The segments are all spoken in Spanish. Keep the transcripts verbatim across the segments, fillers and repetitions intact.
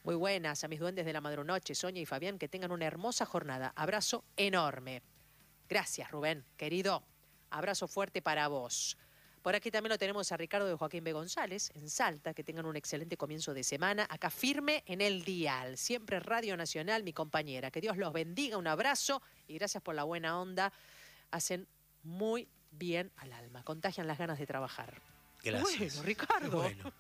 Muy buenas a mis duendes de la madrunoche, Sonia y Fabián, que tengan una hermosa jornada. Abrazo enorme. Gracias, Rubén, querido. Abrazo fuerte para vos. Por aquí también lo tenemos a Ricardo de Joaquín B. González, en Salta, que tengan un excelente comienzo de semana. Acá firme en el dial. Siempre Radio Nacional, mi compañera. Que Dios los bendiga, un abrazo y gracias por la buena onda. Hacen muy bien al alma, contagian las ganas de trabajar. Gracias. Bueno, Ricardo. Bueno.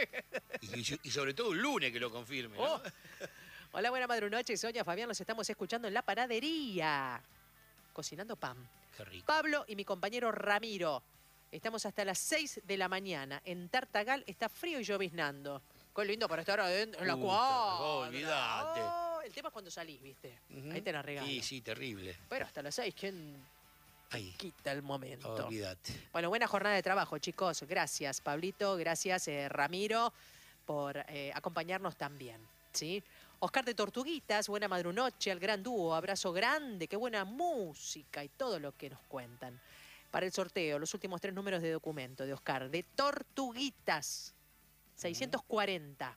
Y, y sobre todo un lunes que lo confirme, ¿no? Oh. Hola, buena madrunoche, Sonia, Fabián, los estamos escuchando en la panadería. Cocinando pan. Qué rico. Pablo y mi compañero Ramiro. Estamos hasta las seis de la mañana. En Tartagal está frío y lloviznando. Qué lindo para estar adentro, en la Puta, cuadra. olvidate. Oh, el tema es cuando salís, ¿viste? Uh-huh. Ahí te la regalo. Sí, sí, terrible. Pero hasta las seis, ¿quién Ahí. quita el momento? Olvídate. Bueno, buena jornada de trabajo, chicos. Gracias, Pablito. Gracias, eh, Ramiro, por eh, acompañarnos también. ¿Sí? Oscar de Tortuguitas, buena madrunoche al gran dúo. Abrazo grande, qué buena música y todo lo que nos cuentan. Para el sorteo, los últimos tres números de documento de Oscar de Tortuguitas. seiscientos cuarenta.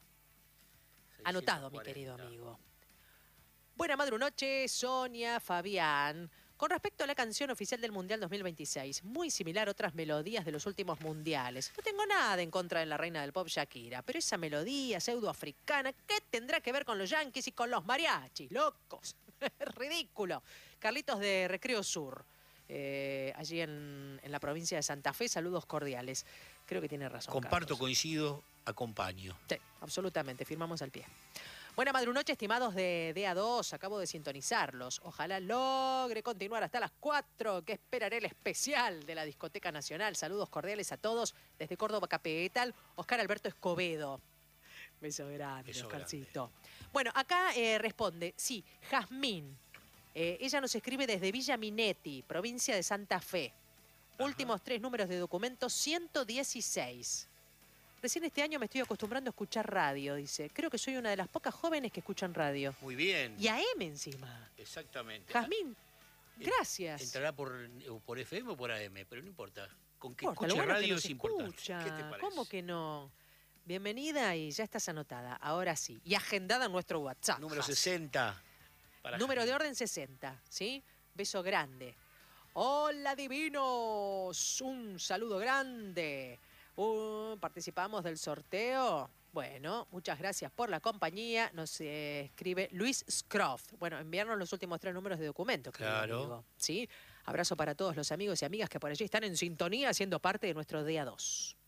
Anotado, mi querido amigo. Buena madrunoche, Sonia, Fabián. Con respecto a la canción oficial del Mundial dos mil veintiséis, muy similar a otras melodías de los últimos mundiales. No tengo nada en contra de la reina del pop Shakira, pero esa melodía pseudoafricana, ¿qué tendrá que ver con los yanquis y con los mariachis? ¡Locos! Ridículo. Carlitos de Recreo Sur. Eh, allí en, en la provincia de Santa Fe, saludos cordiales. Creo que tiene razón. Comparto, Carlos. coincido, acompaño. Sí, absolutamente, firmamos al pie. Buena madrunoche, estimados de D A dos, acabo de sintonizarlos. Ojalá logre continuar hasta las cuatro, que esperaré el especial de la Discoteca Nacional. Saludos cordiales a todos desde Córdoba Capital, Oscar Alberto Escobedo. Beso grande, Beso Oscarcito. grande. Bueno, acá eh, responde, sí, Jazmín. Eh, ella nos escribe desde Villa Minetti, provincia de Santa Fe. Ajá. Últimos tres números de documento, ciento dieciséis. Recién este año me estoy acostumbrando a escuchar radio, dice. Creo que soy una de las pocas jóvenes que escuchan radio. Muy bien. Y A M encima. Exactamente. Jazmín, gracias. Entrará por, por F M o por A M, pero no importa. Con que Importa, escuche bueno radio que es importante. escucha. ¿Qué te parece? ¿Cómo que no? Bienvenida y ya estás anotada. Ahora sí. Y agendada en nuestro WhatsApp. Número Jazz. sesenta. Para Número Jaime. de orden sesenta, ¿sí? Beso grande. Hola, divinos. Un saludo grande. Uh, participamos del sorteo. Bueno, muchas gracias por la compañía. Nos eh, escribe Luis Scroft. Bueno, enviarnos los últimos tres números de documento. Claro. Amigo. ¿Sí? Abrazo para todos los amigos y amigas que por allí están en sintonía siendo parte de nuestro D A dos.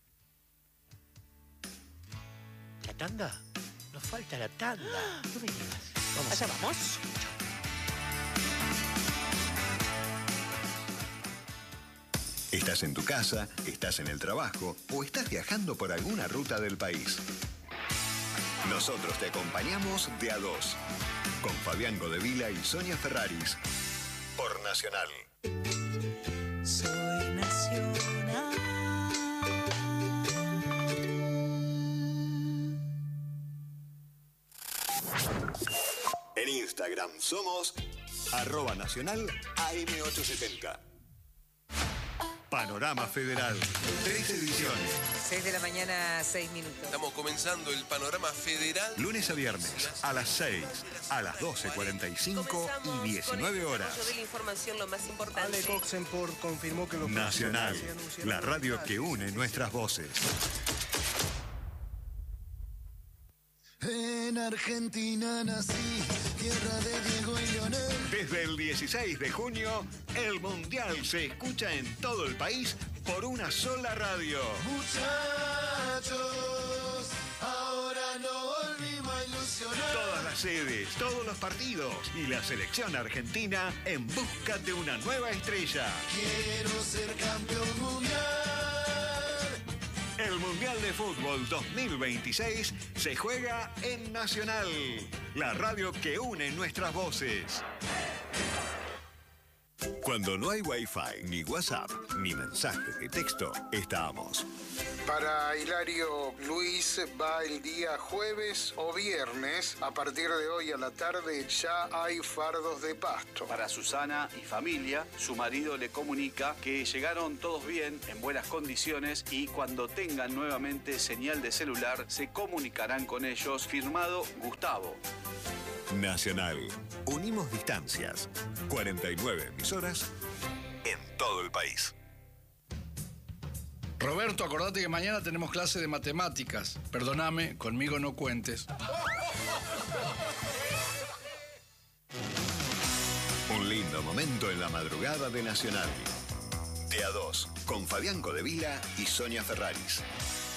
¿La tanda? Nos falta la tanda. No me digas. Vamos. Allá vamos. Estás en tu casa, estás en el trabajo o estás viajando por alguna ruta del país. Nosotros te acompañamos de A dos, con Fabián Godevila y Sonia Ferraris, por Nacional. Soy Nacional. En Instagram somos arroba nacional A M ochocientos setenta. Panorama Federal. Tres ediciones. seis de la mañana, seis minutos. Estamos comenzando el Panorama Federal. Lunes a viernes, a las seis, a las doce cuarenta y cinco y diecinueve horas. Yo de la información lo más importante. Ale Coxenport confirmó que los Nacional, la radio que une nuestras voces. En Argentina nací, tierra de Diego y Leonel. Desde el dieciséis de junio, el Mundial se escucha en todo el país por una sola radio. Muchachos, ahora no volvimos a ilusionar. Todas las sedes, todos los partidos y la selección argentina en busca de una nueva estrella. Quiero ser campeón mundial. El Mundial de Fútbol dos mil veintiséis se juega en Nacional, la radio que une nuestras voces. Cuando no hay Wi-Fi, ni WhatsApp, ni mensajes de texto, estamos. Para Hilario Luis va el día jueves o viernes. A partir de hoy a la tarde ya hay fardos de pasto. Para Susana y familia, su marido le comunica que llegaron todos bien, en buenas condiciones, y cuando tengan nuevamente señal de celular se comunicarán con ellos. Firmado Gustavo. Nacional. Unimos distancias. cuarenta y nueve emisoras en todo el país. Roberto, acordate que mañana tenemos clase de matemáticas. Perdóname, conmigo no cuentes. Un lindo momento en la madrugada de Nacional. De a dos, con Fabián Codevila y Sonia Ferraris.